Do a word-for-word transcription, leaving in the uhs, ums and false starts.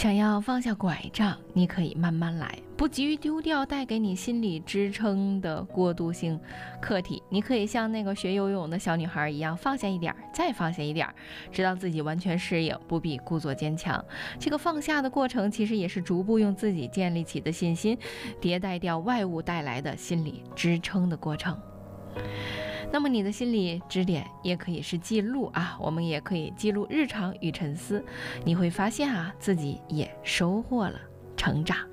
想要放下拐杖，你可以慢慢来，不急于丢掉带给你心理支撑的过渡性课题。你可以像那个学游泳的小女孩一样，放下一点，再放下一点，直到自己完全适应，不必故作坚强。这个放下的过程，其实也是逐步用自己建立起的信心，迭代掉外物带来的心理支撑的过程。那么你的心理支点也可以是记录啊，我们也可以记录日常与沉思，你会发现啊，自己也收获了成长。